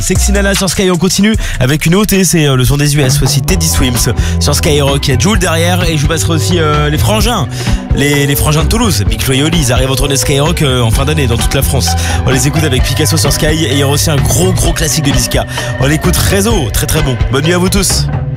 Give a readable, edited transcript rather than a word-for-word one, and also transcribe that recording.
Sexy Nana sur Sky, on continue avec une OT, c'est le son des US aussi, Teddy Swims sur Skyrock. Il y a Jules derrière et je vous passerai aussi les frangins, les frangins de Toulouse, Big Flo et Oli. Ils arrivent au tournée Skyrock en fin d'année dans toute la France. On les écoute avec Picasso sur Sky et il y aura aussi un gros classique de Niska. On l'écoute Réseau, très bon. Bonne nuit à vous tous.